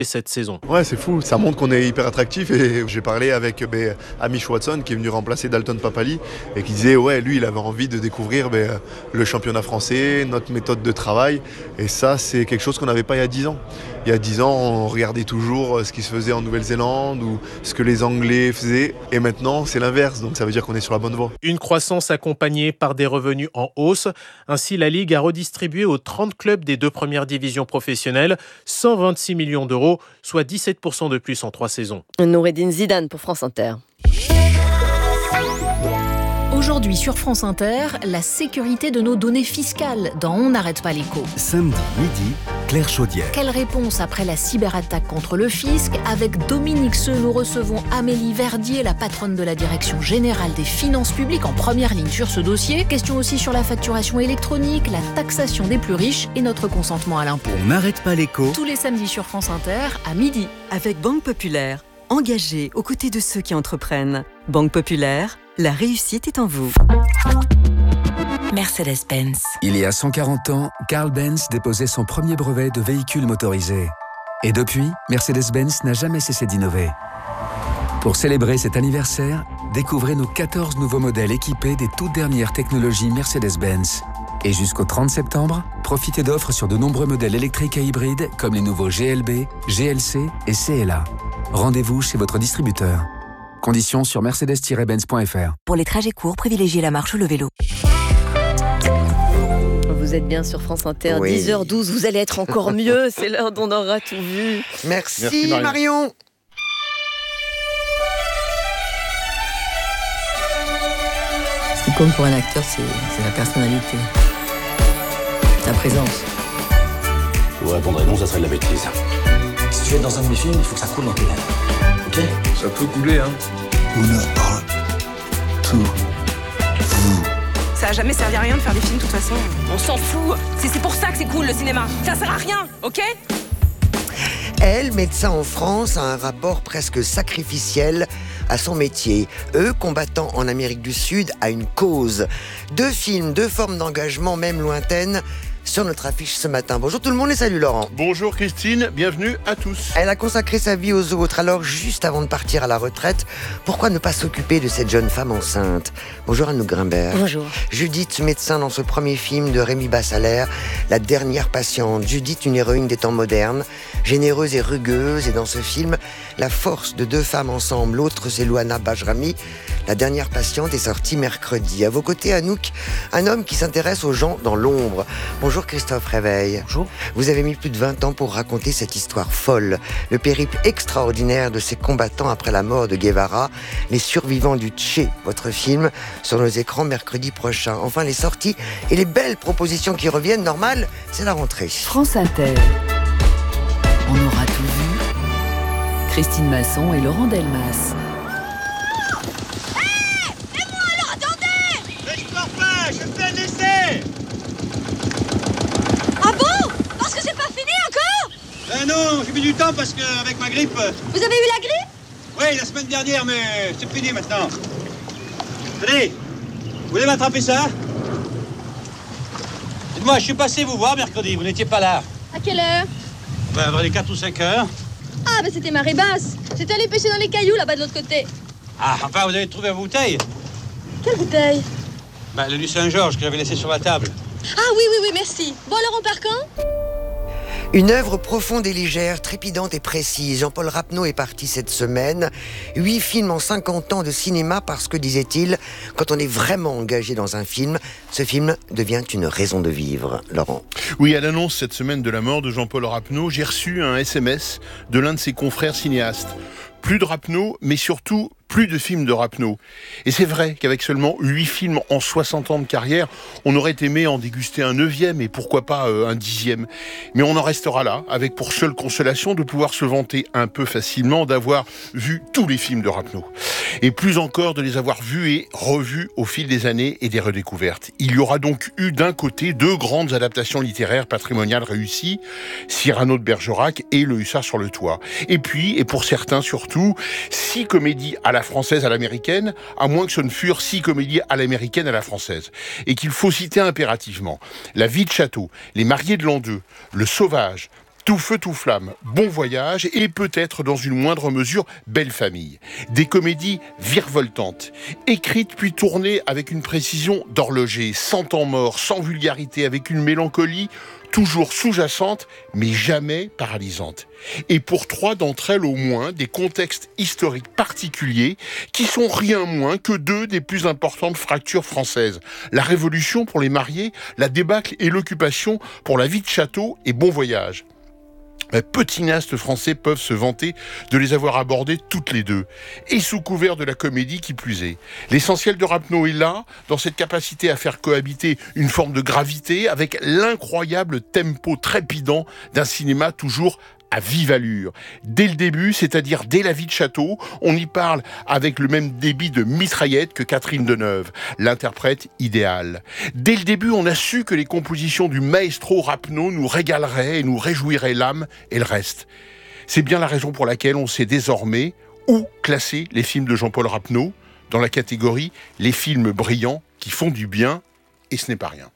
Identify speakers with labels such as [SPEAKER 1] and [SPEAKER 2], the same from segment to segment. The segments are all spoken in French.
[SPEAKER 1] cette saison.
[SPEAKER 2] Ouais, c'est fou, ça montre qu'on est hyper attractif et j'ai parlé avec Amish Watson qui est venu remplacer Dalton Papali et qui disait ouais, lui il avait envie de découvrir le championnat français, notre méthode de travail et ça c'est quelque chose qu'on n'avait pas il y a 10 ans. Il y a 10 ans, on regardait toujours ce qui se faisait en Nouvelle-Zélande ou ce que les Anglais faisaient et maintenant c'est l'inverse, donc ça veut dire qu'on est sur la bonne voie.
[SPEAKER 1] Une croissance accompagnée par des revenus en hausse. Ainsi, la Ligue a redistribué aux 30 clubs des 2 premières divisions professionnelles 126 millions d'euros, soit 17% de plus en 3 saisons.
[SPEAKER 3] Noureddine Zidane pour France Inter.
[SPEAKER 4] Aujourd'hui sur France Inter, la sécurité de nos données fiscales dans On n'arrête pas l'écho.
[SPEAKER 5] Samedi midi, Claire Chaudière.
[SPEAKER 4] Quelle réponse après la cyberattaque contre le fisc? Avec Dominique Seux, nous recevons Amélie Verdier, la patronne de la Direction Générale des Finances Publiques, en première ligne sur ce dossier. Question aussi sur la facturation électronique, la taxation des plus riches et notre consentement à l'impôt.
[SPEAKER 5] On n'arrête pas l'écho.
[SPEAKER 4] Tous les samedis sur France Inter à midi.
[SPEAKER 6] Avec Banque Populaire, engagée aux côtés de ceux qui entreprennent. Banque Populaire, la réussite est en vous.
[SPEAKER 7] Mercedes-Benz.
[SPEAKER 5] Il y a 140 ans, Carl Benz déposait son premier brevet de véhicule motorisé. Et depuis, Mercedes-Benz n'a jamais cessé d'innover. Pour célébrer cet anniversaire, découvrez nos 14 nouveaux modèles équipés des toutes dernières technologies Mercedes-Benz. Et jusqu'au 30 septembre, profitez d'offres sur de nombreux modèles électriques et hybrides comme les nouveaux GLB, GLC et CLA. Rendez-vous chez votre distributeur. Conditions sur mercedes-benz.fr.
[SPEAKER 7] Pour les trajets courts, privilégiez la marche ou le vélo.
[SPEAKER 3] Vous êtes bien sur France Inter,
[SPEAKER 8] Oui.
[SPEAKER 3] 10h12, vous allez être encore mieux, c'est l'heure d'On aura tout vu.
[SPEAKER 8] Merci Marion.
[SPEAKER 9] Ce qui compte pour un acteur, c'est la personnalité, sa présence.
[SPEAKER 10] Je vous répondrai non, ça serait de la bêtise. Si tu es dans un de mes films, il faut que ça coule dans tes veines. Ok ?
[SPEAKER 2] Ça peut couler hein.
[SPEAKER 10] On en parle tout. Vous.
[SPEAKER 11] Ça a jamais servi à rien de faire des films de toute façon. On s'en fout. C'est pour ça que c'est cool le cinéma. Ça sert à rien, ok ?
[SPEAKER 8] Elle, médecin en France, a un rapport presque sacrificiel à son métier. Eux, combattant en Amérique du Sud, à une cause. 2 films, 2 formes d'engagement, même lointaines, sur notre affiche ce matin. Bonjour tout le monde et salut Laurent.
[SPEAKER 12] Bonjour Christine, bienvenue à tous.
[SPEAKER 8] Elle a consacré sa vie aux autres, alors juste avant de partir à la retraite, pourquoi ne pas s'occuper de cette jeune femme enceinte? Bonjour Anouk Grimbert.
[SPEAKER 3] Bonjour.
[SPEAKER 8] Judith, médecin dans ce premier film de Rémi Bassalaire, La dernière patiente. Judith, une héroïne des temps modernes, généreuse et rugueuse, et dans ce film, la force de 2 femmes ensemble. L'autre, c'est Louana Bajrami. La dernière patiente est sortie mercredi. À vos côtés, Anouk, un homme qui s'intéresse aux gens dans l'ombre. Bonjour Christophe Réveil.
[SPEAKER 10] Bonjour.
[SPEAKER 8] Vous avez mis plus de 20 ans pour raconter cette histoire folle, le périple extraordinaire de ces combattants après la mort de Guevara, les survivants du Tché, votre film, sur nos écrans mercredi prochain. Enfin, les sorties et les belles propositions qui reviennent, normal, c'est la rentrée.
[SPEAKER 6] France Inter. On aura tout vu. Christine Masson et Laurent Delmas.
[SPEAKER 13] Non, j'ai mis du temps parce qu'avec ma grippe...
[SPEAKER 14] Vous avez eu la grippe?
[SPEAKER 13] Oui, la semaine dernière, mais c'est fini maintenant. Allez, vous voulez m'attraper ça? Dites-moi, je suis passé vous voir mercredi, vous n'étiez pas là.
[SPEAKER 14] À quelle heure?
[SPEAKER 13] Vers les 4 ou 5 heures.
[SPEAKER 14] Ah, ben c'était marée basse. J'étais allé pêcher dans les cailloux là-bas de l'autre côté.
[SPEAKER 13] Ah, enfin, vous avez trouvé vos bouteilles?
[SPEAKER 14] Quelle bouteille?
[SPEAKER 13] Le du Saint-Georges que j'avais laissé sur la table.
[SPEAKER 14] Ah oui, merci. Bon, alors on part quand?
[SPEAKER 8] Une œuvre profonde et légère, trépidante et précise. Jean-Paul Rapneau est parti cette semaine. 8 films en 50 ans de cinéma parce que, disait-il, quand on est vraiment engagé dans un film, ce film devient une raison de vivre. Laurent.
[SPEAKER 12] Oui, à l'annonce cette semaine de la mort de Jean-Paul Rapneau, j'ai reçu un SMS de l'un de ses confrères cinéastes. Plus de Rapneau, mais surtout plus de films de Rapneau. Et c'est vrai qu'avec seulement 8 films en 60 ans de carrière, on aurait aimé en déguster un 9e et pourquoi pas un 10e. Mais on en restera là, avec pour seule consolation de pouvoir se vanter un peu facilement d'avoir vu tous les films de Rapneau. Et plus encore de les avoir vus et revus au fil des années et des redécouvertes. Il y aura donc eu d'un côté 2 grandes adaptations littéraires patrimoniales réussies, Cyrano de Bergerac et Le Hussard sur le toit. Et puis, et pour certains surtout, 6 comédies à la française à l'américaine, à moins que ce ne furent 6 comédies à l'américaine à la française. Et qu'il faut citer impérativement La vie de château, Les mariés de l'an 2, Le sauvage, Tout feu, tout flamme, Bon Voyage et peut-être dans une moindre mesure Belle Famille. Des comédies virevoltantes, écrites puis tournées avec une précision d'horloger, sans temps mort, sans vulgarité, avec une mélancolie toujours sous-jacente, mais jamais paralysante. Et pour 3 d'entre elles au moins, des contextes historiques particuliers qui sont rien moins que 2 des plus importantes fractures françaises. La Révolution pour les mariés, la débâcle et l'occupation pour la vie de château et Bon Voyage. Peu de cinéastes français peuvent se vanter de les avoir abordés toutes les 2, et sous couvert de la comédie qui plus est. L'essentiel de Rapneau est là, dans cette capacité à faire cohabiter une forme de gravité avec l'incroyable tempo trépidant d'un cinéma toujours à vive allure. Dès le début, c'est-à-dire dès La vie de château, on y parle avec le même débit de mitraillette que Catherine Deneuve, l'interprète idéale. Dès le début, on a su que les compositions du maestro Rapneau nous régaleraient et nous réjouiraient l'âme et le reste. C'est bien la raison pour laquelle on sait désormais où classer les films de Jean-Paul Rapneau, dans la catégorie les films brillants qui font du bien, et ce n'est pas rien.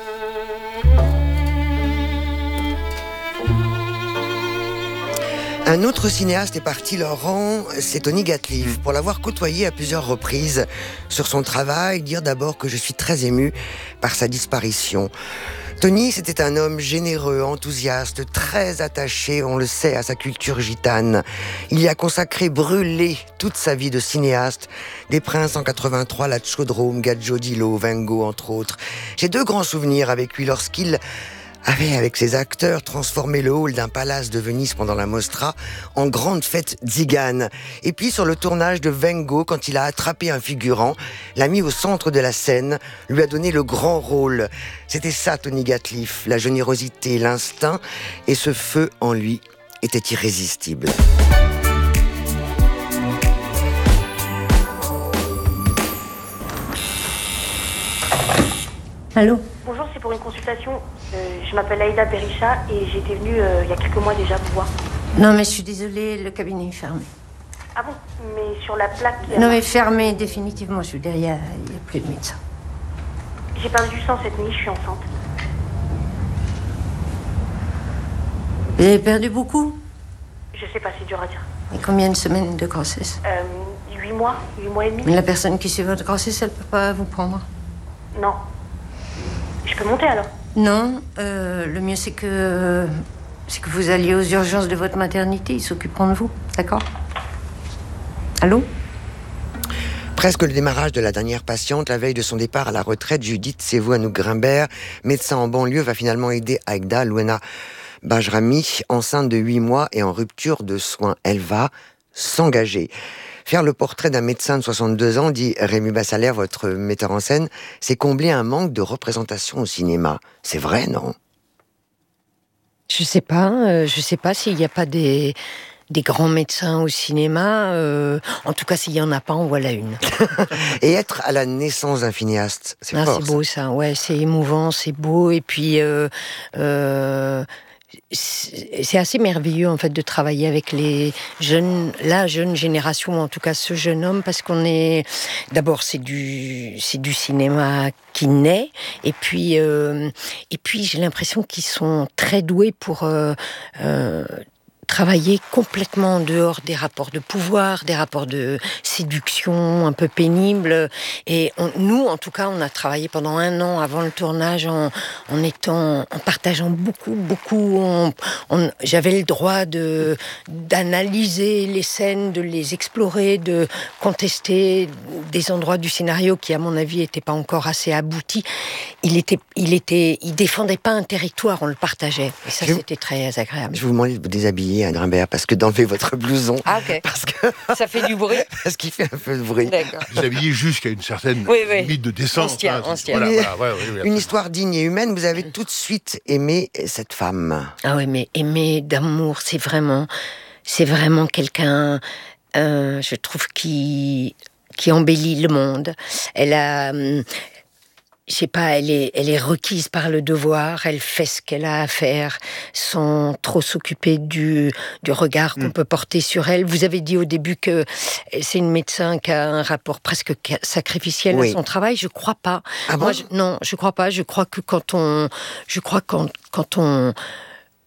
[SPEAKER 8] Un autre cinéaste est parti, Laurent, c'est Tony Gatliff. Pour l'avoir côtoyé à plusieurs reprises sur son travail, dire d'abord que je suis très ému par sa disparition. Tony, c'était un homme généreux, enthousiaste, très attaché, on le sait, à sa culture gitane. Il y a consacré, brûlé toute sa vie de cinéaste. Des Princes en 83, La Chaudrome, Gadjo Dilo, Vengo, entre autres. J'ai 2 grands souvenirs avec lui lorsqu'il avait, avec ses acteurs, transformé le hall d'un palace de Venise pendant la Mostra en grande fête tzigane. Et puis sur le tournage de Vengo, quand il a attrapé un figurant, l'a mis au centre de la scène, lui a donné le grand rôle. C'était ça, Tony Gatliff, la générosité, l'instinct, et ce feu en lui était irrésistible.
[SPEAKER 15] Allô ?
[SPEAKER 16] Bonjour, c'est pour une consultation. Je m'appelle Aïda Berisha et j'étais venue il y a quelques mois déjà vous voir.
[SPEAKER 15] Non, mais je suis désolée, le cabinet est fermé.
[SPEAKER 16] Ah bon ? Mais sur la plaque...
[SPEAKER 15] Non, mais fermé définitivement, je veux dire, il n'y a plus de médecin.
[SPEAKER 16] J'ai perdu du sang cette nuit, je suis enceinte.
[SPEAKER 15] Vous avez perdu beaucoup ?
[SPEAKER 16] Je sais pas, c'est dur à dire.
[SPEAKER 15] Et combien de semaines de grossesse ?
[SPEAKER 16] 8 mois et demi.
[SPEAKER 15] Mais la personne qui suit votre grossesse, elle ne peut pas vous prendre ?
[SPEAKER 16] Non. Je peux monter alors ?
[SPEAKER 15] Non, le mieux c'est que vous alliez aux urgences de votre maternité, ils s'occuperont de vous, d'accord ? Allô ?
[SPEAKER 8] Presque le démarrage de la dernière patiente, la veille de son départ à la retraite, Judith Sevouanou-Grimbert, médecin en banlieue, va finalement aider Aïda Louena Bajrami, enceinte de 8 mois et en rupture de soins. Elle va s'engager. Faire le portrait d'un médecin de 62 ans, dit Rémi Bassalère, votre metteur en scène, c'est combler un manque de représentation au cinéma. C'est vrai, non ?
[SPEAKER 15] Je sais pas s'il n'y a pas des grands médecins au cinéma. En tout cas, s'il n'y en a pas, on voit la une.
[SPEAKER 8] Et être à la naissance d'un cinéaste, c'est fort.
[SPEAKER 15] C'est beau ça, ouais, c'est émouvant, c'est beau. Et puis... c'est assez merveilleux en fait de travailler avec la jeune génération, en tout cas ce jeune homme, parce qu'on est d'abord c'est du cinéma qui naît, et puis j'ai l'impression qu'ils sont très doués pour travailler complètement en dehors des rapports de pouvoir, des rapports de séduction un peu pénibles. Et nous, en tout cas, on a travaillé pendant 1 an avant le tournage en partageant beaucoup. J'avais le droit d'analyser les scènes, de les explorer, de contester des endroits du scénario qui, à mon avis, n'étaient pas encore assez aboutis. Il défendait pas un territoire, on le partageait. Et ça, c'était très agréable.
[SPEAKER 8] Je vous demande de vous déshabiller, Anne Grimbert, parce que d'enlever votre blouson.
[SPEAKER 15] Ah, ok.
[SPEAKER 8] Parce que
[SPEAKER 15] ça fait du bruit.
[SPEAKER 8] Parce qu'il fait un peu de bruit.
[SPEAKER 15] D'accord.
[SPEAKER 12] Vous habillez jusqu'à une certaine limite de décence.
[SPEAKER 15] On se tient.
[SPEAKER 12] Voilà,
[SPEAKER 8] une histoire digne et humaine. Vous avez tout de suite aimé cette femme.
[SPEAKER 15] Ah oui, mais aimer d'amour, c'est vraiment quelqu'un, je trouve, qui embellit le monde. Elle a... je sais pas, elle est requise par le devoir, elle fait ce qu'elle a à faire sans trop s'occuper du regard qu'on peut porter sur elle. Vous avez dit au début que c'est une médecin qui a un rapport presque sacrificiel à son travail. Je crois pas.
[SPEAKER 8] Ah bon ?
[SPEAKER 15] Non, je crois pas. Je crois que quand on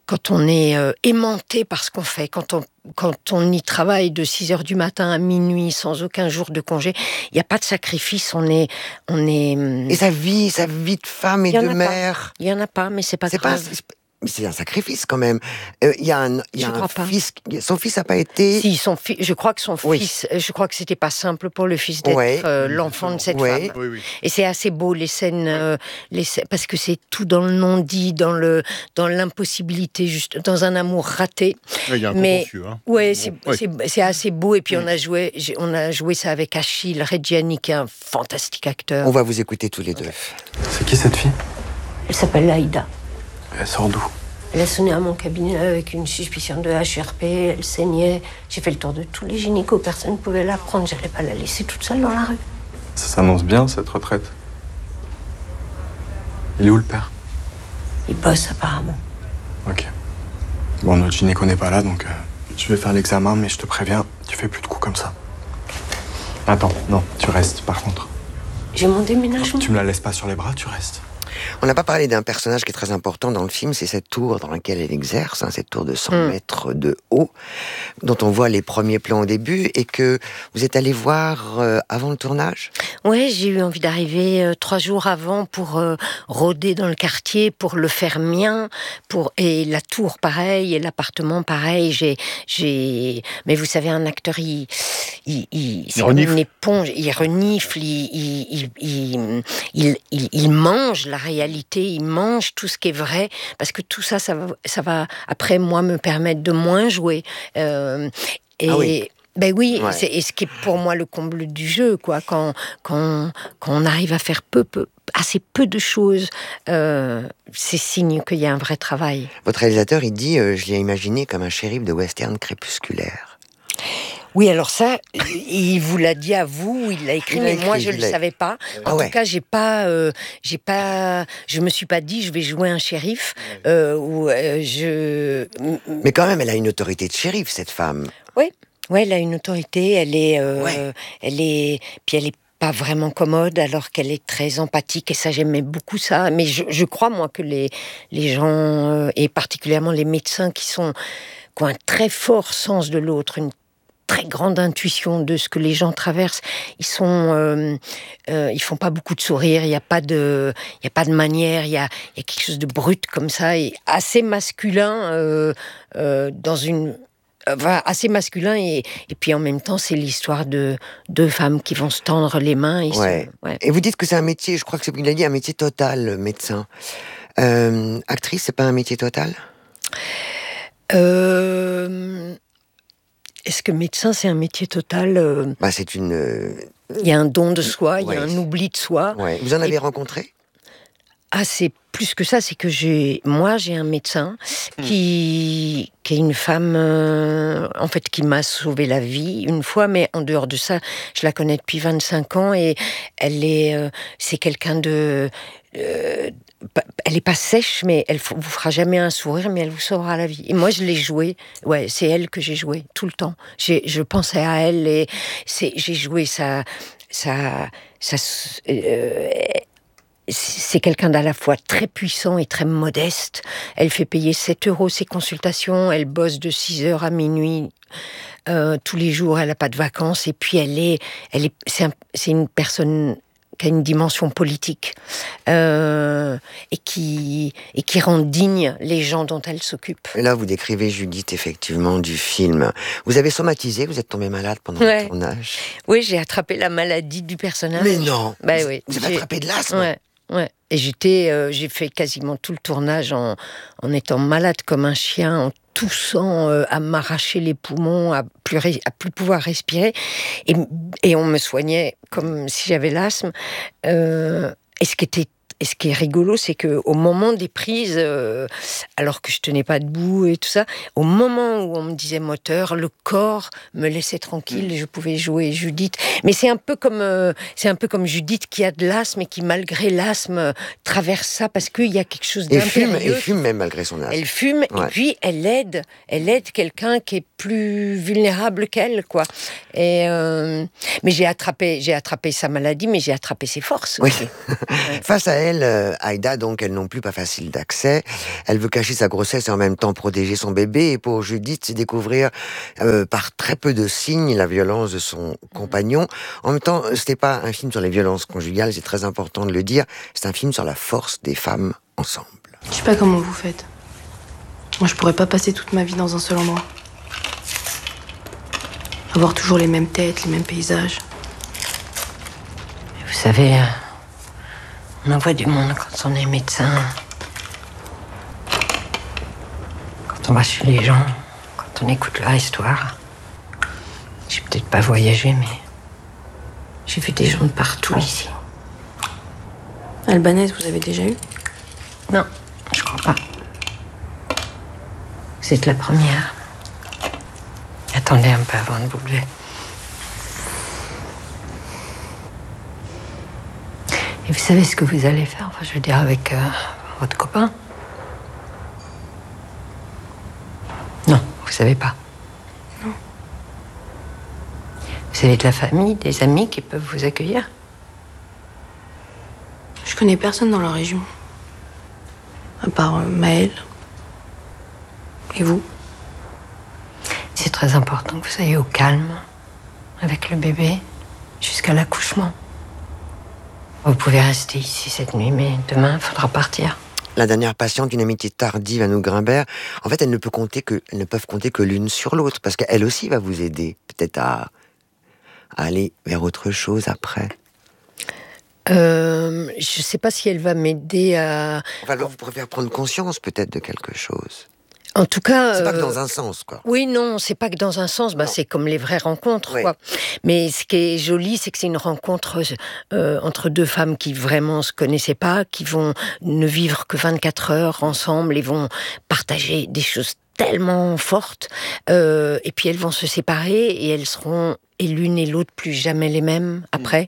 [SPEAKER 15] quand on est aimanté par ce qu'on fait, quand on y travaille de 6h du matin à minuit sans aucun jour de congé, il n'y a pas de sacrifice, on est...
[SPEAKER 8] Et sa vie de femme et de mère.
[SPEAKER 15] Il n'y en a pas, mais c'est pas grave.
[SPEAKER 8] Mais c'est un sacrifice quand même. Il y a un fils. Son fils n'a pas été.
[SPEAKER 15] Si, je crois que son fils. Je crois que c'était pas simple pour le fils d'être l'enfant de cette femme.
[SPEAKER 12] Oui.
[SPEAKER 15] Et c'est assez beau les scènes, parce que c'est tout dans le non-dit, dans l'impossibilité, juste dans un amour raté.
[SPEAKER 12] Il y a un contentieux. Hein.
[SPEAKER 15] Ouais, c'est assez beau. Et puis on a joué ça avec Achille Reggiani, qui est un fantastique acteur.
[SPEAKER 8] On va vous écouter tous les deux.
[SPEAKER 17] C'est qui cette fille?
[SPEAKER 15] Elle s'appelle Aïda.
[SPEAKER 17] Elle sort d'où?
[SPEAKER 15] Elle a sonné à mon cabinet avec une suspicion de HRP, elle saignait. J'ai fait le tour de tous les gynécos, personne ne pouvait la prendre, j'allais pas la laisser toute seule dans la rue.
[SPEAKER 17] Ça s'annonce bien, cette retraite. Il est où le père?
[SPEAKER 15] Il bosse apparemment.
[SPEAKER 17] Ok. Bon, notre gynéco n'est pas là, donc je vais faire l'examen, mais je te préviens, tu fais plus de coups comme ça. Attends, non, tu restes par contre.
[SPEAKER 15] J'ai mon déménagement.
[SPEAKER 17] Tu me la laisses pas sur les bras, tu restes.
[SPEAKER 8] On n'a pas parlé d'un personnage qui est très important dans le film, c'est cette tour dans laquelle elle exerce, cette tour de 100 mètres de haut, dont on voit les premiers plans au début, et que vous êtes allé voir avant le tournage.
[SPEAKER 15] Ouais, j'ai eu envie d'arriver 3 jours avant pour rôder dans le quartier, pour le faire mien, et la tour pareil, et l'appartement pareil. Mais vous savez, un acteur, c'est comme une éponge, il renifle, il mange la réalité, il mange tout ce qui est vrai, parce que tout ça, ça va après, moi, me permettre de moins jouer. Ben oui, c'est ce qui est pour moi le comble du jeu, quoi. Quand on arrive à faire assez peu de choses, c'est signe qu'il y a un vrai travail.
[SPEAKER 8] Votre réalisateur, il dit, je l'ai imaginé comme un shérif de western crépusculaire.
[SPEAKER 15] Oui, alors ça, il vous l'a dit à vous, il l'a écrit, mais moi je le savais pas. En tout cas, je me suis pas dit je vais jouer un shérif.
[SPEAKER 8] Mais quand même, elle a une autorité de shérif, cette femme.
[SPEAKER 15] Oui, elle a une autorité. Elle est pas vraiment commode, alors qu'elle est très empathique, et ça, j'aimais beaucoup ça. Mais je crois, moi, que les gens, et particulièrement les médecins qui ont un très fort sens de l'autre, une très grande intuition de ce que les gens traversent. Ils font pas beaucoup de sourires. Il y a pas de manière. Il y a quelque chose de brut comme ça, et assez masculin assez masculin, et puis en même temps c'est l'histoire de 2 femmes qui vont se tendre les mains.
[SPEAKER 8] Et vous dites que c'est un métier, je crois que c'est qu'il a dit, un métier total, médecin. Actrice, c'est pas un métier total?
[SPEAKER 15] Est-ce que médecin, c'est un métier total?
[SPEAKER 8] C'est une...
[SPEAKER 15] Il y a un don de soi, il y a un oubli de soi.
[SPEAKER 8] Ouais. Vous en avez rencontré?
[SPEAKER 15] Ah, c'est plus que ça, c'est que j'ai un médecin qui est une femme, en fait, qui m'a sauvé la vie une fois, mais en dehors de ça, je la connais depuis 25 ans, et c'est quelqu'un de... elle est pas sèche, mais elle vous fera jamais un sourire, mais elle vous sauvera la vie. Et moi, je l'ai joué. Ouais, c'est elle que j'ai joué tout le temps. Je pensais à elle, et j'ai joué c'est quelqu'un d'à la fois très puissant et très modeste. Elle fait payer 7 € ses consultations. Elle bosse de 6h à minuit tous les jours. Elle n'a pas de vacances. Et puis c'est une personne qui a une dimension politique, et qui rend digne les gens dont elle s'occupe.
[SPEAKER 8] Et là, vous décrivez Judith, effectivement, du film. Vous avez somatisé, vous êtes tombée malade pendant le tournage.
[SPEAKER 15] Oui, j'ai attrapé la maladie du personnage.
[SPEAKER 8] Mais non.
[SPEAKER 15] Vous
[SPEAKER 8] avez attrapé de l'asthme.
[SPEAKER 15] Ouais. Et j'ai fait quasiment tout le tournage en étant malade comme un chien, en toussant, à m'arracher les poumons, à plus pouvoir respirer. Et on me soignait comme si j'avais l'asthme. Et ce qui est rigolo, c'est qu'au moment des prises, alors que je tenais pas debout et tout ça, au moment où on me disait moteur, le corps me laissait tranquille et je pouvais jouer Judith. Mais c'est un peu comme Judith qui a de l'asthme et qui, malgré l'asthme, traverse ça parce qu'il y a quelque chose d'impérieux.
[SPEAKER 8] Elle fume même malgré son asthme.
[SPEAKER 15] Elle fume, et puis elle aide quelqu'un qui est plus vulnérable qu'elle, quoi. Et mais j'ai attrapé sa maladie, mais j'ai attrapé ses forces aussi.
[SPEAKER 8] Face à elle, elle, Aïda, donc, elle non plus pas facile d'accès. Elle veut cacher sa grossesse et en même temps protéger son bébé. Et pour Judith, c'est découvrir par très peu de signes la violence de son compagnon. En même temps, c'était pas un film sur les violences conjugales, c'est très important de le dire. C'est un film sur la force des femmes ensemble.
[SPEAKER 18] Je sais pas comment vous faites. Moi, je pourrais pas passer toute ma vie dans un seul endroit. Avoir toujours les mêmes têtes, les mêmes paysages.
[SPEAKER 15] Vous savez, on en voit du monde quand on est médecin. Quand on va chez les gens, quand on écoute leur histoire. J'ai peut-être pas voyagé, mais j'ai vu des gens de partout ici.
[SPEAKER 18] Albanaise, vous avez déjà eu?
[SPEAKER 15] Non, je crois pas. Vous êtes la première. Attendez un peu avant de vous lever. Et vous savez ce que vous allez faire, enfin, je veux dire, avec votre copain? Non, vous savez pas.
[SPEAKER 18] Non.
[SPEAKER 15] Vous avez de la famille, des amis qui peuvent vous accueillir?
[SPEAKER 18] Je connais personne dans la région. À part Maëlle. Et vous?
[SPEAKER 15] C'est très important que vous soyez au calme avec le bébé jusqu'à l'accouchement. Vous pouvez rester ici cette nuit, mais demain, il faudra partir.
[SPEAKER 8] La dernière patiente, une amitié tardive à nous Grimbert, en fait, elles ne peuvent compter que l'une sur l'autre, parce qu'elle aussi va vous aider, peut-être à aller vers autre chose après.
[SPEAKER 15] Je sais pas si elle va m'aider à...
[SPEAKER 8] Enfin, alors vous pourrez faire prendre conscience peut-être de quelque chose.
[SPEAKER 15] En tout cas...
[SPEAKER 8] C'est pas que dans un sens, quoi.
[SPEAKER 15] Oui, non, c'est pas que dans un sens. Bah, c'est comme les vraies rencontres, quoi. Mais ce qui est joli, c'est que c'est une rencontre entre deux femmes qui vraiment se connaissaient pas, qui vont ne vivre que 24 heures ensemble et vont partager des choses tellement fortes. Et puis elles vont se séparer et elles seront... et l'une et l'autre plus jamais les mêmes après.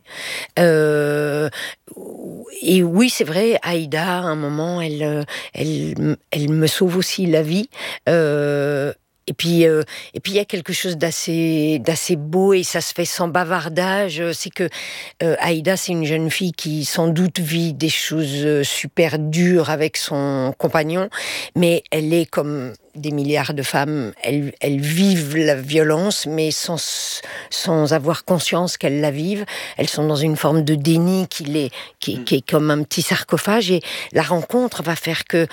[SPEAKER 15] Et oui, c'est vrai, Aïda, à un moment, elle me sauve aussi la vie. Et puis il y a quelque chose d'assez beau et ça se fait sans bavardage. C'est que Aïda, c'est une jeune fille qui sans doute vit des choses super dures avec son compagnon, mais elle est comme des milliards de femmes. Elles vivent la violence, mais sans avoir conscience qu'elles la vivent. Elles sont dans une forme de déni qui est comme un petit sarcophage. Et la rencontre va faire que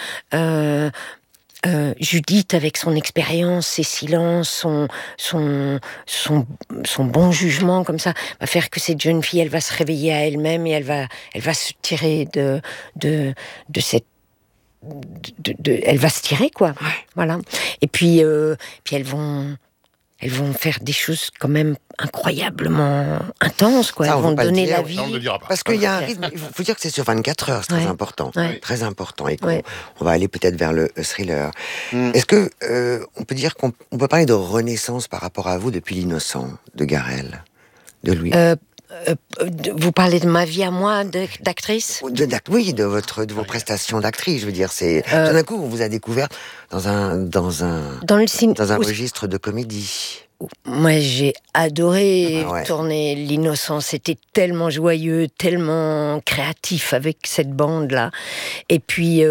[SPEAKER 15] Judith, avec son expérience, ses silences, son bon jugement, comme ça, va faire que cette jeune fille, elle va se réveiller à elle-même et elle va se tirer de cette elle va se tirer, quoi. Voilà. Et puis elles vont faire des choses quand même incroyablement intenses, quoi.
[SPEAKER 8] Ça,
[SPEAKER 15] elles vont donner la vie.
[SPEAKER 8] Parce qu'il y a un rythme, il faut dire que c'est sur 24 heures, c'est très important. Très important. Et on va aller peut-être vers le thriller. Est-ce que on peut dire qu'on peut parler de renaissance par rapport à vous depuis L'Innocent de Garrel, de Louis?
[SPEAKER 15] Vous parlez de ma vie à moi, d'actrice?
[SPEAKER 8] Oui, de vos prestations d'actrice. Je veux dire, c'est tout d'un coup on vous a découvert dans un registre de comédie.
[SPEAKER 15] Moi, j'ai adoré tourner L'Innocent. C'était tellement joyeux, tellement créatif avec cette bande-là. Et puis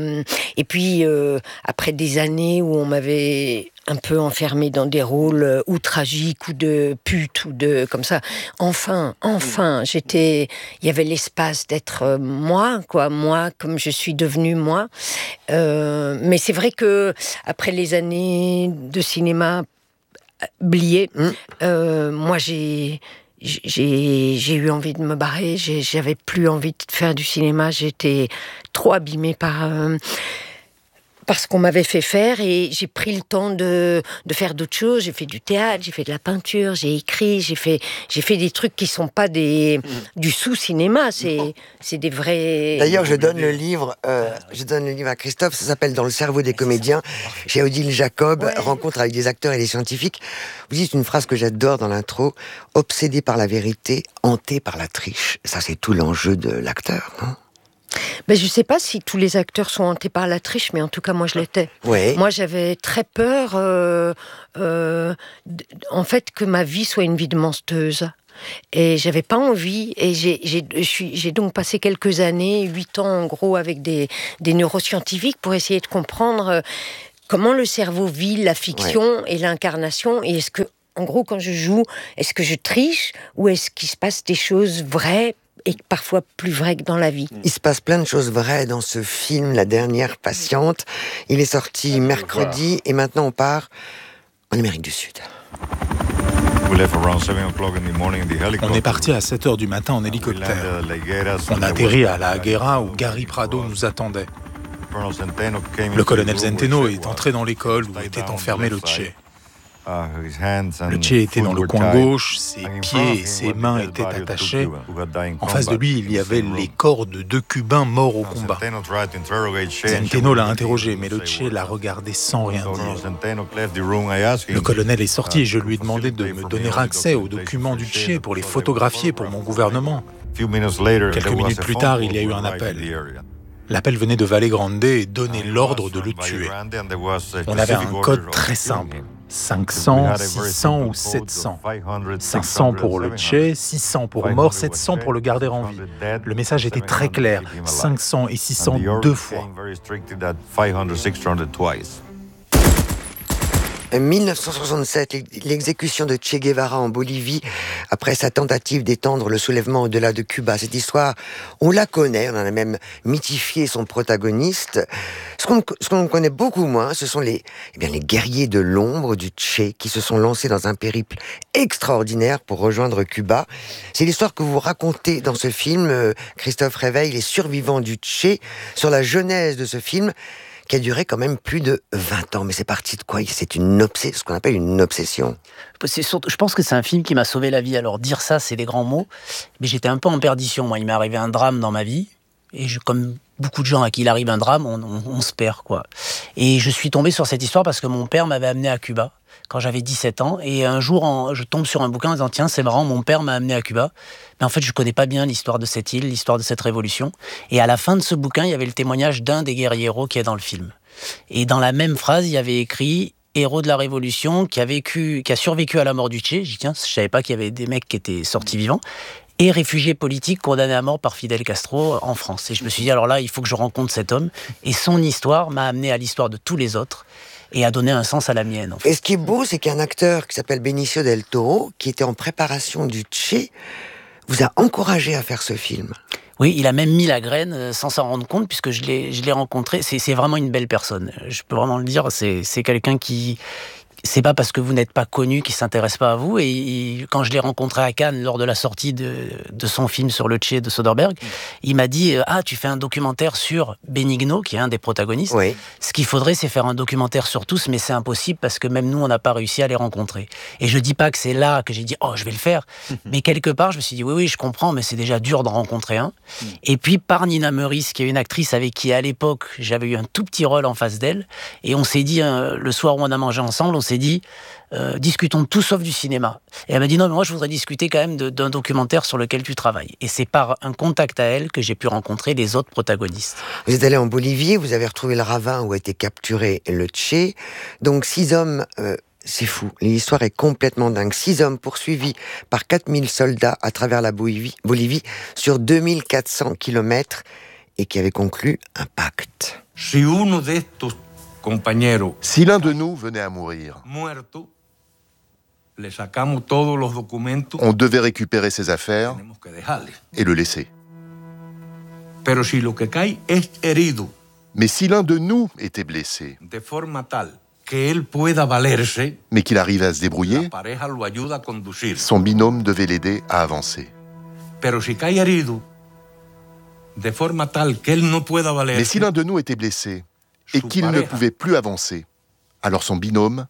[SPEAKER 15] après des années où on m'avait un peu enfermée dans des rôles ou tragiques ou de pute ou de comme ça. Enfin, il y avait l'espace d'être moi, quoi, moi comme je suis devenue moi. Mais c'est vrai que après les années de cinéma blié, moi j'ai eu envie de me barrer, j'avais plus envie de faire du cinéma, j'étais trop abîmée par ce qu'on m'avait fait faire et j'ai pris le temps de faire d'autres choses. J'ai fait du théâtre, j'ai fait de la peinture, j'ai écrit, j'ai fait des trucs qui sont pas du sous-cinéma, c'est des vrais...
[SPEAKER 8] D'ailleurs, je donne le livre à Christophe, ça s'appelle Dans le cerveau des comédiens, chez Odile Jacob, rencontre avec des acteurs et des scientifiques. Vous dites une phrase que j'adore dans l'intro, obsédé par la vérité, hanté par la triche. Ça, c'est tout l'enjeu de l'acteur, non ?
[SPEAKER 15] Ben, je sais pas si tous les acteurs sont hantés par la triche, mais en tout cas, moi, je l'étais.
[SPEAKER 8] Ouais.
[SPEAKER 15] Moi, j'avais très peur, en fait, que ma vie soit une vie de menteuse. Et j'avais pas envie. Et j'ai donc passé quelques années, 8 ans en gros, avec des neuroscientifiques pour essayer de comprendre comment le cerveau vit la fiction et l'incarnation. Et est-ce que, en gros, quand je joue, est-ce que je triche ou est-ce qu'il se passe des choses vraies et parfois plus vraies que dans la vie?
[SPEAKER 8] Il se passe plein de choses vraies dans ce film, La Dernière Patiente. Il est sorti mercredi et maintenant on part en Amérique du Sud.
[SPEAKER 19] On est parti à 7h du matin en hélicoptère. On atterrit à La Higuera où Gary Prado nous attendait. Le colonel Zenteno est entré dans l'école où était enfermé le Che. Le Che était dans le coin gauche, ses pieds et ses mains étaient attachés. En face de lui, il y avait les corps de 2 Cubains morts au combat. Zenteno l'a interrogé, mais le Che l'a regardé sans rien dire. Le colonel est sorti et je lui ai demandé de me donner accès aux documents du Che pour les photographier pour mon gouvernement. Quelques minutes plus tard, il y a eu un appel. L'appel venait de Valle Grande et donnait l'ordre de le tuer. On avait un code très simple. 500, 600 ou 700. 500 pour le Che, 600 pour mort, 700 pour le garder en vie. Le message était très clair. 500 et 600 2 fois.
[SPEAKER 8] En 1967, l'exécution de Che Guevara en Bolivie, après sa tentative d'étendre le soulèvement au-delà de Cuba. Cette histoire, on la connaît, on en a même mythifié son protagoniste. Ce qu'on connaît beaucoup moins, ce sont les guerriers de l'ombre du Che qui se sont lancés dans un périple extraordinaire pour rejoindre Cuba. C'est l'histoire que vous racontez dans ce film, Christophe Réveil, Les survivants du Che, sur la genèse de ce film, qui a duré quand même plus de 20 ans. Mais c'est parti de quoi? C'est ce qu'on appelle une obsession.
[SPEAKER 20] Je pense que c'est un film qui m'a sauvé la vie. Alors dire ça, c'est des grands mots, mais j'étais un peu en perdition. Moi, il m'est arrivé un drame dans ma vie, et comme beaucoup de gens à qui il arrive un drame, on se perd, quoi. Et je suis tombé sur cette histoire parce que mon père m'avait amené à Cuba quand j'avais 17 ans. Et un jour, je tombe sur un bouquin en disant « Tiens, c'est marrant, mon père m'a amené à Cuba. » Mais en fait, je connais pas bien l'histoire de cette île, l'histoire de cette révolution. Et à la fin de ce bouquin, il y avait le témoignage d'un des guerriers qui est dans le film. Et dans la même phrase, il y avait écrit « Héros de la Révolution qui a survécu à la mort du Che ». J'ai dit « Tiens, je savais pas qu'il y avait des mecs qui étaient sortis vivants. » Et réfugié politique condamné à mort par Fidel Castro en France. Et je me suis dit, alors là, il faut que je rencontre cet homme. Et son histoire m'a amené à l'histoire de tous les autres et a donné un sens à la mienne. En fait.
[SPEAKER 8] Et ce qui est beau, c'est qu'un acteur qui s'appelle Benicio del Toro, qui était en préparation du Che, vous a encouragé à faire ce film.
[SPEAKER 20] Oui, il a même mis la graine sans s'en rendre compte, puisque je l'ai rencontré. C'est vraiment une belle personne. Je peux vraiment le dire. C'est quelqu'un qui... C'est pas parce que vous n'êtes pas connu qu'il s'intéresse pas à vous. Et quand je l'ai rencontré à Cannes lors de la sortie de son film sur le Che de Soderbergh, il m'a dit « Ah, tu fais un documentaire sur Benigno, qui est un des protagonistes. Oui. Ce qu'il faudrait, c'est faire un documentaire sur tous, mais c'est impossible parce que même nous, on n'a pas réussi à les rencontrer. » Et je dis pas que c'est là que j'ai dit « Oh, je vais le faire. » Mais quelque part, je me suis dit « Oui, je comprends, mais c'est déjà dur d'en rencontrer un. » Et puis, par Nina Meurice, qui est une actrice avec qui, à l'époque, j'avais eu un tout petit rôle en face d'elle, et on s'est dit, le soir où on a mangé ensemble, on s'est dit discutons de tout sauf du cinéma. Et elle m'a dit non, mais moi je voudrais discuter quand même d'un documentaire sur lequel tu travailles. Et c'est par un contact à elle que j'ai pu rencontrer les autres protagonistes.
[SPEAKER 8] Vous êtes allé en Bolivie, vous avez retrouvé le ravin où a été capturé le Che. Donc 6 hommes, c'est fou, l'histoire est complètement dingue. 6 hommes poursuivis par 4000 soldats à travers la Bolivie sur 2400 kilomètres et qui avaient conclu un pacte.
[SPEAKER 21] Si l'un de nous venait à mourir, on devait récupérer ses affaires et le laisser. Mais si l'un de nous était blessé, mais qu'il arrive à se débrouiller, son binôme devait l'aider à avancer. Mais si l'un de nous était blessé, et qu'il ne pouvait plus avancer, alors son binôme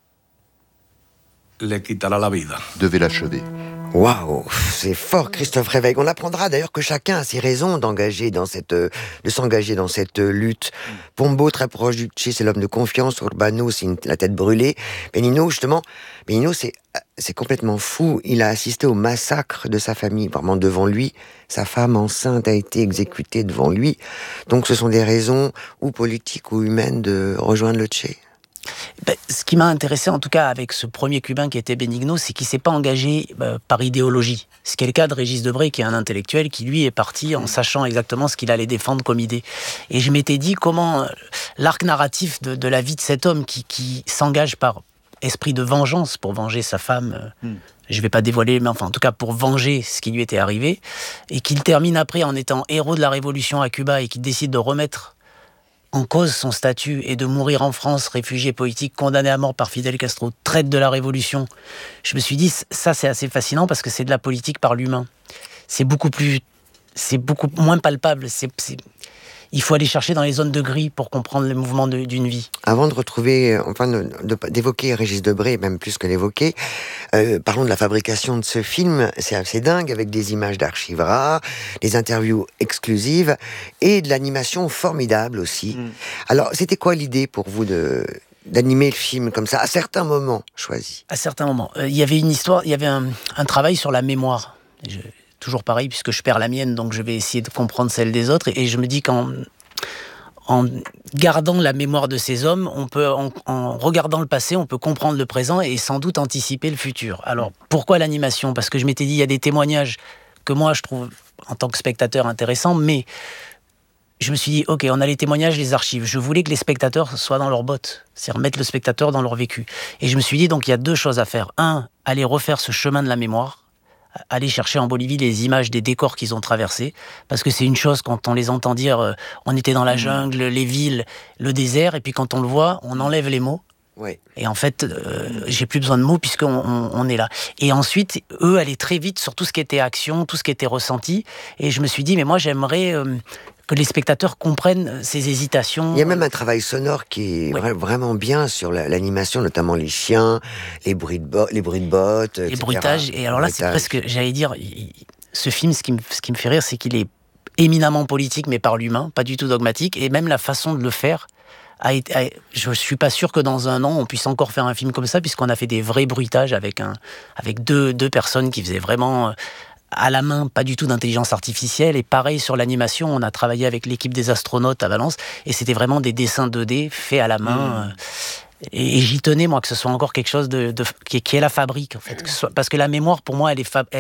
[SPEAKER 21] devait l'achever.
[SPEAKER 8] Waouh, c'est fort, Christophe Réveil. On apprendra d'ailleurs que chacun a ses raisons de s'engager dans cette lutte. Pombo, très proche du Che, c'est l'homme de confiance. Urbano, c'est la tête brûlée. Benigno, c'est complètement fou. Il a assisté au massacre de sa famille, vraiment devant lui. Sa femme enceinte a été exécutée devant lui. Donc ce sont des raisons ou politiques ou humaines de rejoindre le Che.
[SPEAKER 20] Ce qui m'a intéressé, en tout cas, avec ce premier Cubain qui était Benigno, c'est qu'il ne s'est pas engagé par idéologie. Ce qui est le cas de Régis Debray, qui est un intellectuel, qui lui est parti en sachant exactement ce qu'il allait défendre comme idée. Et je m'étais dit comment l'arc narratif de la vie de cet homme qui s'engage par esprit de vengeance pour venger sa femme, je ne vais pas dévoiler, mais enfin, en tout cas, pour venger ce qui lui était arrivé, et qu'il termine après en étant héros de la révolution à Cuba et qu'il décide de remettre en cause son statut et de mourir en France, réfugié politique, condamné à mort par Fidel Castro, traître de la Révolution. Je me suis dit, ça c'est assez fascinant parce que c'est de la politique par l'humain. C'est beaucoup moins palpable. Il faut aller chercher dans les zones de gris pour comprendre le mouvement d'une vie.
[SPEAKER 8] Avant de retrouver, d'évoquer Régis Debray, même plus que l'évoquer, parlons de la fabrication de ce film. C'est assez dingue, avec des images d'archives rares, des interviews exclusives et de l'animation formidable aussi. Alors, c'était quoi l'idée pour vous d'animer le film comme ça, à certains moments choisis? À certains moments.
[SPEAKER 20] Il y avait une histoire, il y avait un travail sur la mémoire. Toujours pareil, puisque je perds la mienne, donc je vais essayer de comprendre celle des autres. Et je me dis qu'en gardant la mémoire de ces hommes, en regardant le passé, on peut comprendre le présent et sans doute anticiper le futur. Alors, pourquoi l'animation? Parce que je m'étais dit, il y a des témoignages que moi, je trouve, en tant que spectateur, intéressants, mais je me suis dit, ok, on a les témoignages, les archives. Je voulais que les spectateurs soient dans leurs bottes, c'est-à-dire mettre le spectateur dans leur vécu. Et je me suis dit, donc, il y a deux choses à faire. Un, aller refaire ce chemin de la mémoire, aller chercher en Bolivie les images des décors qu'ils ont traversés, parce que c'est une chose quand on les entend dire on était dans la jungle, les villes, le désert, et puis quand on le voit, on enlève les mots.
[SPEAKER 8] Ouais.
[SPEAKER 20] Et en fait, j'ai plus besoin de mots puisqu'on est là. Et ensuite, eux allaient très vite sur tout ce qui était action, tout ce qui était ressenti, et je me suis dit, mais moi j'aimerais que les spectateurs comprennent ces hésitations.
[SPEAKER 8] Il y a même un travail sonore qui est vraiment bien sur l'animation, notamment les chiens, les bruits de bottes,
[SPEAKER 20] les
[SPEAKER 8] etc.
[SPEAKER 20] bruitages. Et alors là, c'est presque, j'allais dire, ce film, ce qui me fait rire, c'est qu'il est éminemment politique, mais par l'humain, pas du tout dogmatique, et même la façon de le faire. Je suis pas sûr que dans un an on puisse encore faire un film comme ça, puisqu'on a fait des vrais bruitages avec deux personnes qui faisaient vraiment à la main, pas du tout d'intelligence artificielle. Et pareil sur l'animation, on a travaillé avec l'équipe des astronautes à Valence, et c'était vraiment des dessins 2D faits à la main. Et j'y tenais, moi, que ce soit encore quelque chose qui est la fabrique, en fait. Parce que la mémoire, pour moi,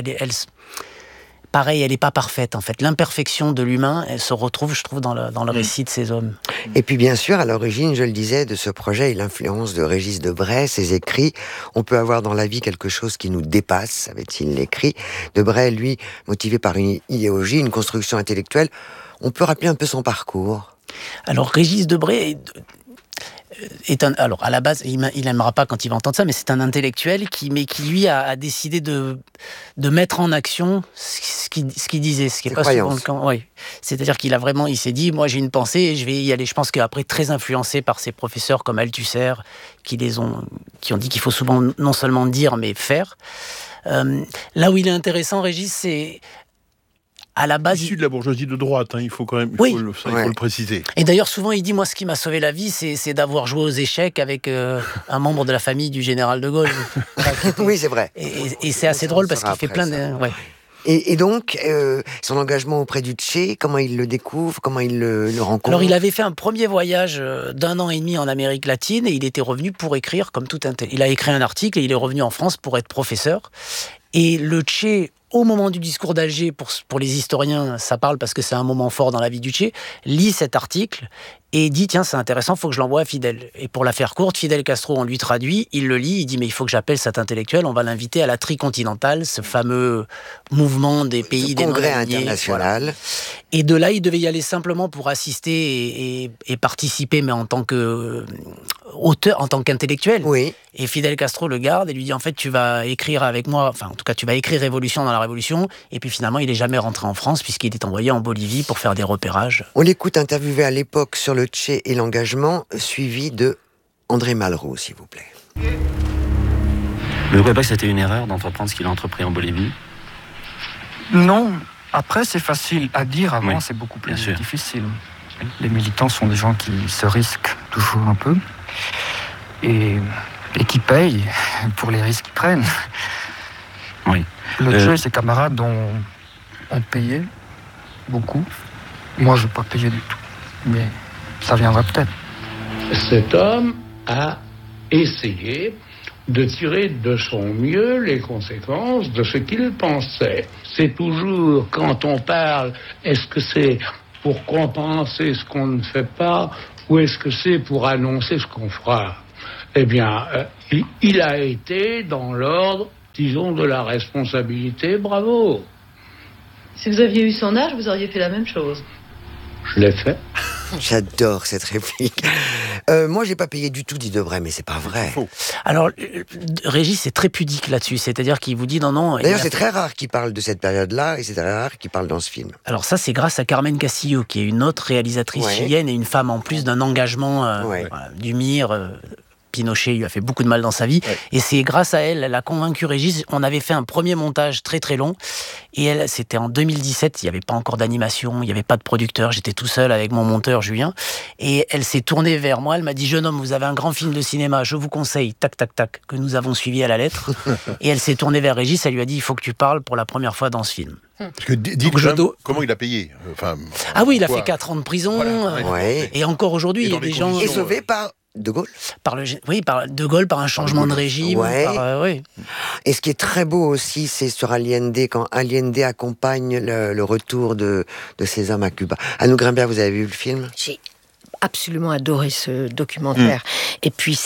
[SPEAKER 20] pareil, elle n'est pas parfaite, en fait. L'imperfection de l'humain, elle se retrouve, je trouve, dans le récit de ces hommes.
[SPEAKER 8] Et puis, bien sûr, à l'origine, je le disais, de ce projet et l'influence de Régis Debray, ses écrits, on peut avoir dans la vie quelque chose qui nous dépasse, avait-il écrit. Debray, lui, motivé par une idéologie, une construction intellectuelle, on peut rappeler un peu son parcours.
[SPEAKER 20] Alors, Régis Debray alors, à la base, il n'aimera pas quand il va entendre ça, mais c'est un intellectuel qui lui a décidé de mettre en action ce qu'il disait, ce qui n'est pas souvent le cas. Oui. C'est-à-dire il s'est dit, moi j'ai une pensée et je vais y aller. Je pense qu'après, très influencé par ses professeurs comme Althusser, qui ont dit qu'il faut souvent non seulement dire, mais faire. Là où il est intéressant, Régis, c'est à la base,
[SPEAKER 12] issu de la bourgeoisie de droite, il faut quand même il faut le préciser.
[SPEAKER 20] Et d'ailleurs, souvent, il dit, moi, ce qui m'a sauvé la vie, c'est d'avoir joué aux échecs avec un membre de la famille du général de Gaulle.
[SPEAKER 8] Oui, c'est vrai.
[SPEAKER 20] Et c'est assez drôle parce qu'il fait plein de...
[SPEAKER 8] Et donc, son engagement auprès du Che, comment il le découvre, comment il le rencontre?
[SPEAKER 20] Alors, il avait fait un premier voyage d'1 an et demi en Amérique latine, et il était revenu pour écrire, comme tout il a écrit un article, et il est revenu en France pour être professeur. Et le Che, au moment du discours d'Alger, pour les historiens, ça parle parce que c'est un moment fort dans la vie du Che, lit cet article et dit, tiens, c'est intéressant, il faut que je l'envoie à Fidel. Et pour la faire courte, Fidel Castro, on lui traduit, il le lit, il dit, mais il faut que j'appelle cet intellectuel, on va l'inviter à la Tricontinentale, ce fameux mouvement des pays des
[SPEAKER 8] congrès international.
[SPEAKER 20] Voilà. Et de là, il devait y aller simplement pour assister et participer, mais en tant qu'auteur, en tant qu'intellectuel.
[SPEAKER 8] Oui.
[SPEAKER 20] Et Fidel Castro le garde et lui dit, en fait, tu vas écrire avec moi, enfin, en tout cas, tu vas écrire Révolution dans la Révolution. Et puis finalement, il n'est jamais rentré en France puisqu'il est envoyé en Bolivie pour faire des repérages.
[SPEAKER 8] On l'écoute interviewé à l'époque sur le Che et l'engagement, suivi de André Malraux, s'il vous plaît.
[SPEAKER 10] Ne croyez pas que c'était une erreur d'entreprendre ce qu'il a entrepris en Bolivie?
[SPEAKER 1] Non. Après, c'est facile à dire. Avant, c'est beaucoup plus difficile. Les militants sont des gens qui se risquent toujours un peu et qui payent pour les risques qu'ils prennent.
[SPEAKER 10] Oui.
[SPEAKER 1] Le Che et ses camarades ont payé beaucoup. Moi, je n'ai pas payé du tout. Mais ça viendra peut-être.
[SPEAKER 22] Cet homme a
[SPEAKER 4] essayer de tirer de son mieux les conséquences de ce qu'il pensait. C'est toujours, quand on parle, est-ce que c'est pour compenser ce qu'on ne fait pas ou est-ce que c'est pour annoncer ce qu'on fera ? Eh bien, il a été dans l'ordre, disons, de la responsabilité. Bravo.
[SPEAKER 14] Si vous aviez eu son âge, vous auriez fait la même chose.
[SPEAKER 4] Je l'ai fait.
[SPEAKER 8] J'adore cette réplique. Moi, j'ai pas payé du tout, dit Debray, mais c'est pas vrai.
[SPEAKER 20] Alors, Régis est très pudique là-dessus, c'est-à-dire qu'il vous dit non.
[SPEAKER 8] D'ailleurs, c'est très rare qu'il parle de cette période-là, et c'est très rare qu'il parle dans ce film.
[SPEAKER 20] Alors ça, c'est grâce à Carmen Castillo, qui est une autre réalisatrice chilienne et une femme en plus d'un engagement voilà, du MIR. Pinochet lui a fait beaucoup de mal dans sa vie, et c'est grâce à elle, elle a convaincu Régis. On avait fait un premier montage très très long, et c'était en 2017, il n'y avait pas encore d'animation, il n'y avait pas de producteur, j'étais tout seul avec mon monteur Julien, et elle s'est tournée vers moi, elle m'a dit: jeune homme, vous avez un grand film de cinéma, je vous conseille, tac tac tac, que nous avons suivi à la lettre. Et elle s'est tournée vers Régis, elle lui a dit: il faut que tu parles pour la première fois dans ce film.
[SPEAKER 12] Parce que dites comment il a payé.
[SPEAKER 20] Ah oui, il a fait 4 ans de prison, et encore aujourd'hui, il y a des gens...
[SPEAKER 8] Et sauvé par De Gaulle.
[SPEAKER 20] Par De Gaulle, par un changement de régime.
[SPEAKER 8] Et ce qui est très beau aussi, c'est sur Allende, quand Allende accompagne le retour de ces hommes à Cuba. Anouk Grimbert, vous avez vu le film ?
[SPEAKER 15] J'ai absolument adoré ce documentaire. Et puis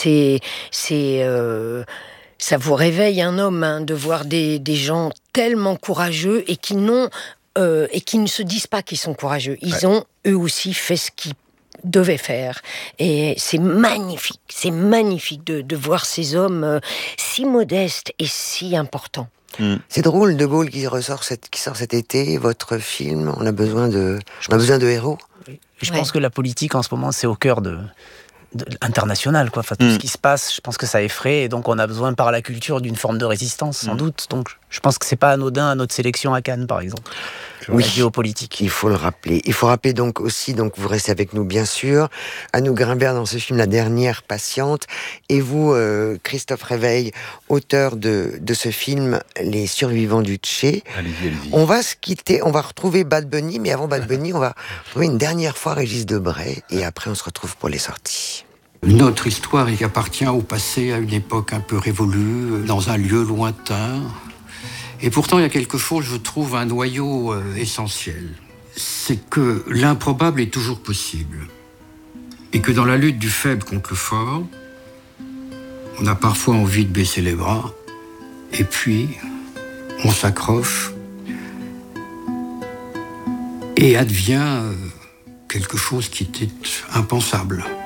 [SPEAKER 15] ça vous réveille un homme, de voir des gens tellement courageux et qui ne se disent pas qu'ils sont courageux. Ils ont eux aussi fait ce qu'ils devaient faire. Et c'est magnifique de voir ces hommes si modestes et si importants.
[SPEAKER 8] C'est drôle, De Gaulle qui sort cet été, votre film, on a besoin de héros.
[SPEAKER 20] Je pense que la politique en ce moment, c'est au cœur international, quoi. Enfin, tout ce qui se passe, je pense que ça effraie, et donc on a besoin par la culture d'une forme de résistance, sans doute. Donc je pense que c'est pas anodin à notre sélection à Cannes, par exemple.
[SPEAKER 8] Oui,
[SPEAKER 20] la géopolitique.
[SPEAKER 8] Il faut le rappeler. Il faut rappeler donc aussi, vous restez avec nous bien sûr, Anouk Grimbert dans ce film La Dernière Patiente, et vous, Christophe Réveil, auteur de ce film Les Survivants du Tché.
[SPEAKER 12] Allez-y.
[SPEAKER 8] On va se quitter, on va retrouver Bad Bunny, mais avant Bad Bunny, on va retrouver une dernière fois Régis Debray, et après on se retrouve pour les sorties.
[SPEAKER 22] Notre histoire appartient au passé, à une époque un peu révolue, dans un lieu lointain. Et pourtant, il y a quelque chose, je trouve, un noyau essentiel. C'est que l'improbable est toujours possible. Et que dans la lutte du faible contre le fort, on a parfois envie de baisser les bras. Et puis, on s'accroche. Et advient quelque chose qui était impensable.